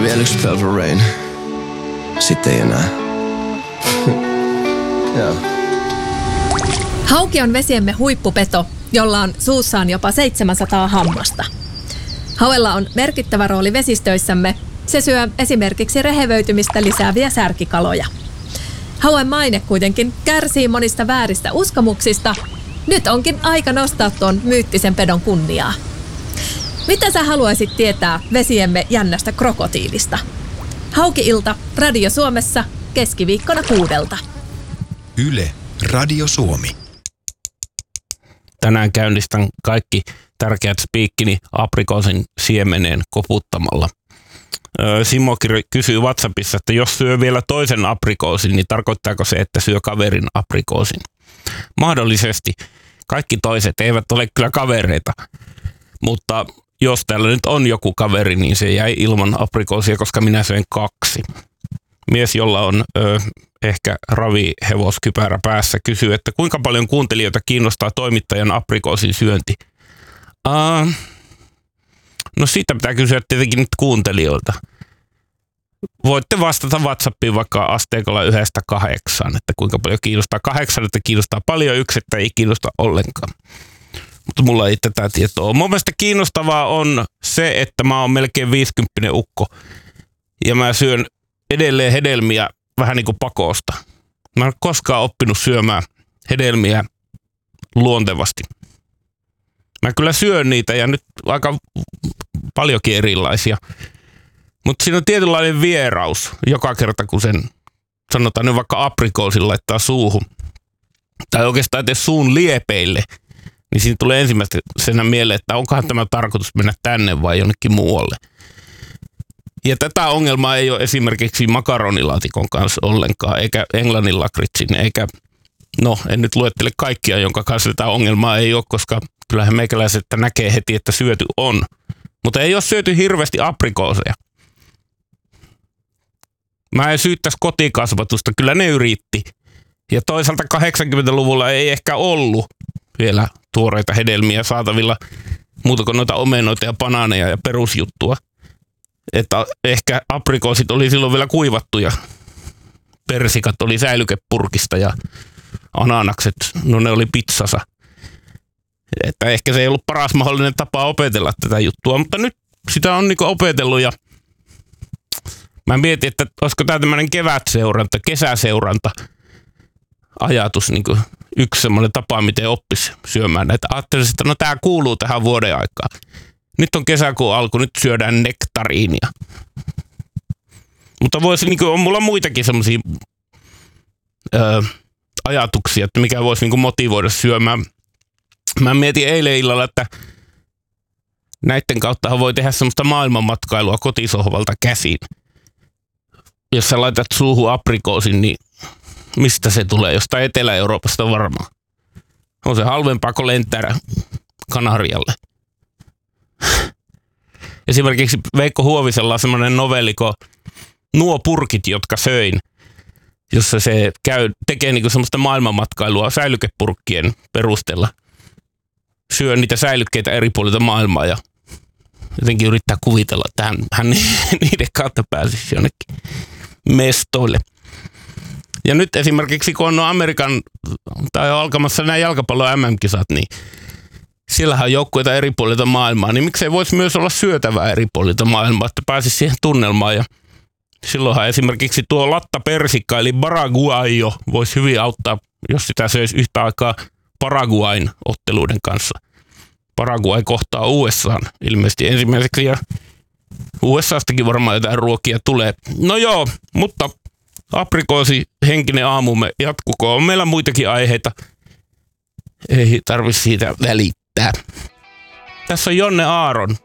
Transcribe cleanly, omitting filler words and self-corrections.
vielä yksi Purple Rain. Sitten ei enää. Joo. Hauki on vesiemme huippupeto, jolla on suussaan jopa 700 hammasta. Hauella on merkittävä rooli vesistöissämme. Se syö esimerkiksi rehevöitymistä lisääviä särkikaloja. Hauen maine kuitenkin kärsii monista vääristä uskomuksista. Nyt onkin aika nostaa tuon myyttisen pedon kunniaa. Mitä sä haluaisit tietää vesiemme jännästä krokotiilista? Hauki-ilta Radio Suomessa keskiviikkona 6:00. Yle Radio Suomi. Tänään käynnistän kaikki tärkeät spiikkini aprikoosin siemeneen koputtamalla. Simo kysyy WhatsAppissa, että jos syö vielä toisen aprikoosin, niin tarkoittaako se, että syö kaverin aprikoosin? Mahdollisesti. Kaikki toiset eivät ole kyllä kavereita, mutta jos täällä nyt on joku kaveri, niin se jäi ilman aprikoosia, koska minä söin 2. Mies, jolla on ehkä ravihevoskynä päässä, kysyy, että kuinka paljon kuuntelijoita kiinnostaa toimittajan aprikoosin syönti? No siitä pitää kysyä tietenkin nyt kuuntelijoilta. Voitte vastata WhatsAppiin vaikka asteikolla 1-8, että kuinka paljon kiinnostaa. 8, että kiinnostaa paljon, 1, että ei kiinnosta ollenkaan. Mutta mulla ei tätä tietoa. Mun mielestä kiinnostavaa on se, että mä oon melkein 50 ukko. Ja mä syön edelleen hedelmiä vähän niin kuin pakosta. Mä en ole koskaan oppinut syömään hedelmiä luontevasti. Mä kyllä syön niitä ja nyt aika paljonkin erilaisia. Mutta siinä on tietynlainen vieraus joka kerta, kun sen sanotaan nyt vaikka aprikoosin laittaa suuhun. Tai oikeastaan edes suun liepeille. Niin siinä tulee ensimmäisenä mieleen, että onkohan tämä tarkoitus mennä tänne vai jonnekin muualle. Ja tätä ongelmaa ei ole esimerkiksi makaronilaatikon kanssa ollenkaan, eikä englannin lakritsin, eikä, no en nyt luettele kaikkia, jonka kanssa tätä ongelmaa ei ole, koska kyllähän meikäläiset näkee heti, että syöty on. Mutta ei ole syöty hirveästi aprikooseja. Mä en syyttäisi kotikasvatusta, kyllä ne yritti. Ja toisaalta 80-luvulla ei ehkä ollut vielä tuoreita hedelmiä saatavilla muuta kuin noita omenoita ja banaaneja ja perusjuttua. Että ehkä aprikoosit oli silloin vielä kuivattuja. Persikat oli säilykepurkista ja ananakset, no ne oli pizzassa. Että ehkä se ei ollut paras mahdollinen tapa opetella tätä juttua, mutta nyt sitä on niinku opetellut ja mä mietin, että olisiko tämä tämmöinen kevätseuranta, kesäseuranta ajatus, niinku yksi semmoinen tapa, miten oppisi syömään näitä. Ajattelisin, että no tää kuuluu tähän vuoden aikaan. Nyt on kesäkuun alku, nyt syödään nektariinia. Mutta voisi, niin kuin, on mulla muitakin semmoisia ajatuksia, että mikä voisi niin kuin motivoida syömään. Mä mietin eilen illalla, että näiden kauttahan voi tehdä semmoista maailmanmatkailua kotisohvalta käsin. Jos sä laitat suuhun aprikoosin, niin mistä se tulee? Jostain Etelä-Euroopasta varmaan. On se halvempaa kuin lentää Kanarialle. Esimerkiksi Veikko Huovisella on semmoinen novelliko Nuo purkit, jotka söin, jossa se tekee niinku semmoista maailmanmatkailua säilykepurkkien perusteella. Syö niitä säilykkeitä eri puolilta maailmaa ja jotenkin yrittää kuvitella, että hän niiden kautta pääsisi jonnekin mestoille. Ja nyt esimerkiksi kun on Amerikan tai on alkamassa nämä jalkapallon MM-kisat, niin siellähän on joukkueita eri puolilta maailmaa, niin miksei voisi myös olla syötävää eri puolilta maailmaa, että pääsisi siihen tunnelmaan. Ja silloinhan esimerkiksi tuo lattapersikka eli Paraguayo voisi hyvin auttaa, jos sitä söisi yhtä aikaa Paraguayn otteluiden kanssa. Paraguay kohtaa USA:n ilmeisesti ensimmäiseksi ja USAstakin varmaan jotain ruokia tulee. No joo, mutta aprikoosi henkinen aamumme jatkukoon. On meillä muitakin aiheita. Ei tarvitse siitä välittää. Tässä on Jonne Aaron